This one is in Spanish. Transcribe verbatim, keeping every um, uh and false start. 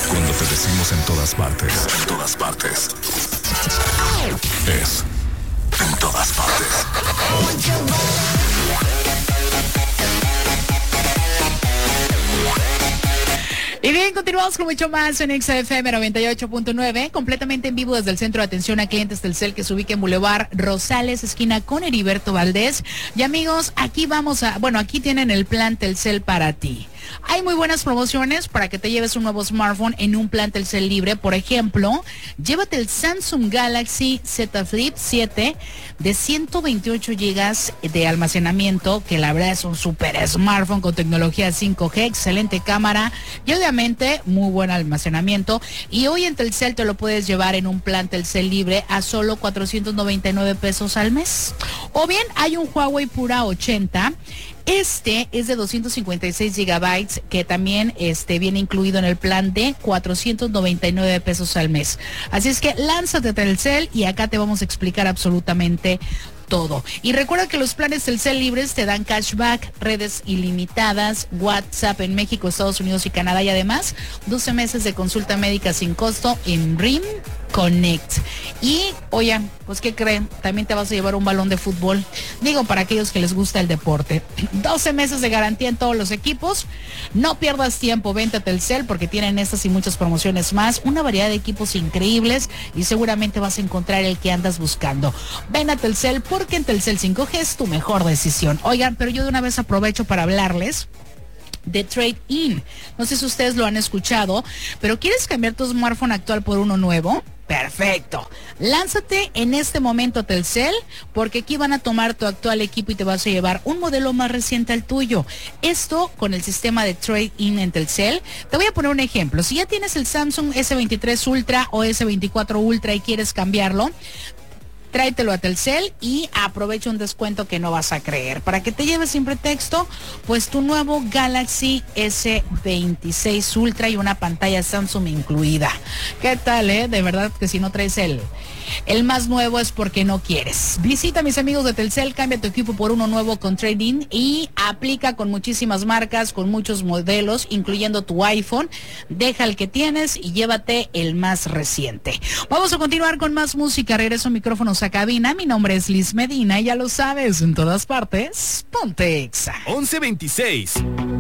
Cuando te decimos en todas partes, en todas partes, es en todas partes. Y bien, continuamos con mucho más en X F M noventa y ocho punto nueve, completamente en vivo desde el Centro de Atención a Clientes Telcel, que se ubica en Boulevard Rosales, esquina con Heriberto Valdés. Y amigos, aquí vamos a, bueno, aquí tienen el plan Telcel para ti. Hay muy buenas promociones para que te lleves un nuevo smartphone en un plan Telcel libre. Por ejemplo, llévate el Samsung Galaxy Z Flip siete de ciento veintiocho gigas de almacenamiento, que la verdad es un super smartphone con tecnología cinco G, excelente cámara y obviamente muy buen almacenamiento. Y hoy en Telcel te lo puedes llevar en un plan Telcel libre a solo cuatrocientos noventa y nueve pesos al mes. O bien hay un Huawei Pura ochenta. Este es de doscientos cincuenta y seis gigabytes, que también este, viene incluido en el plan de cuatrocientos noventa y nueve pesos al mes. Así es que lánzate a Telcel y acá te vamos a explicar absolutamente todo. Y recuerda que los planes Telcel libres te dan cashback, redes ilimitadas, WhatsApp en México, Estados Unidos y Canadá, y además doce meses de consulta médica sin costo en R I M Connect. Y, oye, pues ¿qué creen? También te vas a llevar un balón de fútbol. Digo, para aquellos que les gusta el deporte. doce meses de garantía en todos los equipos. No pierdas tiempo, vente a Telcel porque tienen estas y muchas promociones más. Una variedad de equipos increíbles y seguramente vas a encontrar el que andas buscando. Ven a Telcel porque en Telcel cinco G es tu mejor decisión. Oigan, pero yo de una vez aprovecho para hablarles de Trade In. No sé si ustedes lo han escuchado, pero ¿quieres cambiar tu smartphone actual por uno nuevo? Perfecto. Lánzate en este momento a Telcel, porque aquí van a tomar tu actual equipo y te vas a llevar un modelo más reciente al tuyo. Esto con el sistema de Trade In en Telcel. Te voy a poner un ejemplo. Si ya tienes el Samsung S veintitrés Ultra o S veinticuatro Ultra y quieres cambiarlo, tráetelo a Telcel y aprovecha un descuento que no vas a creer. Para que te lleves sin pretexto, pues tu nuevo Galaxy S veintiséis Ultra y una pantalla Samsung incluida. ¿Qué tal, eh? De verdad que si no traes el, el más nuevo es porque no quieres. Visita a mis amigos de Telcel, cambia tu equipo por uno nuevo con Trade-in y aplica con muchísimas marcas, con muchos modelos, incluyendo tu iPhone. Deja el que tienes y llévate el más reciente. Vamos a continuar con más música. Regreso micrófonos a cabina. Mi nombre es Liz Medina y ya lo sabes, en todas partes, ponte Exa. once veintiséis.